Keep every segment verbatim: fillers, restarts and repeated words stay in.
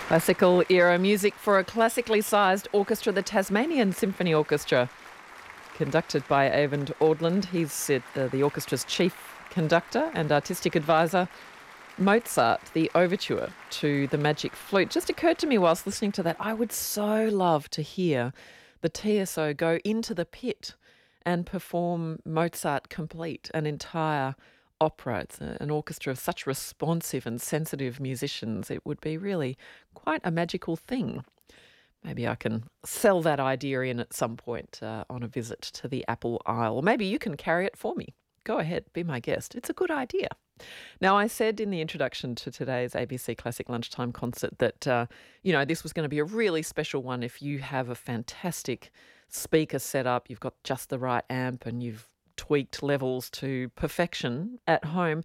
Classical era music for a classically sized orchestra, the Tasmanian Symphony Orchestra, conducted by Eyvind Odland. He's uh, the orchestra's chief conductor and artistic advisor. Mozart, the overture to the Magic Flute. Just occurred to me whilst listening to that, I would so love to hear the T S O go into the pit and perform Mozart complete, an entire opera. It's a, an orchestra of such responsive and sensitive musicians. It would be really quite a magical thing. Maybe I can sell that idea in at some point uh, on a visit to the Apple Isle. Or maybe you can carry it for me. Go ahead, be my guest. It's a good idea. Now, I said in the introduction to today's A B C Classic Lunchtime concert that, uh, you know, this was going to be a really special one if you have a fantastic speaker set up, you've got just the right amp and you've tweaked levels to perfection at home.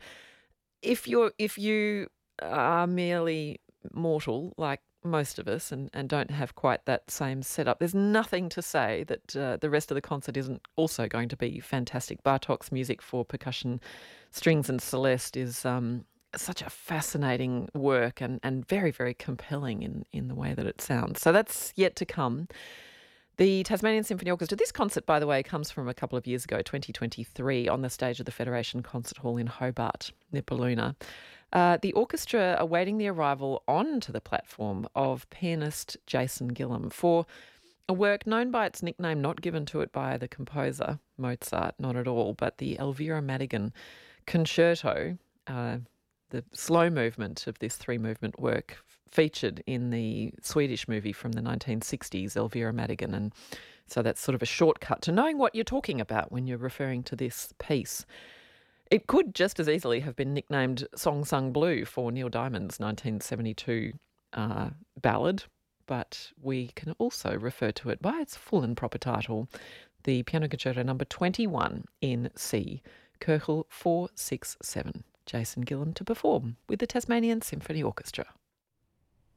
If you're if you are merely mortal, like most of us, and, and don't have quite that same setup, there's nothing to say that uh, the rest of the concert isn't also going to be fantastic. Bartók's music for percussion, strings and celeste is um, such a fascinating work and, and very, very compelling in, in the way that it sounds. So that's yet to come. The Tasmanian Symphony Orchestra, this concert, by the way, comes from a couple of years ago, twenty twenty-three, on the stage of the Federation Concert Hall in Hobart, Nipaluna. Uh, the orchestra awaiting the arrival onto the platform of pianist Jason Gillam for a work known by its nickname, not given to it by the composer, Mozart, not at all, but the Elvira Madigan Concerto, uh, the slow movement of this three-movement work featured in the Swedish movie from the nineteen sixties, Elvira Madigan. And so that's sort of a shortcut to knowing what you're talking about when you're referring to this piece. It could just as easily have been nicknamed Song Sung Blue for Neil Diamond's nineteen seventy-two uh, ballad, but we can also refer to it by its full and proper title, the Piano Concerto number twenty-one in C, Köchel four six seven. Jason Gillam to perform with the Tasmanian Symphony Orchestra.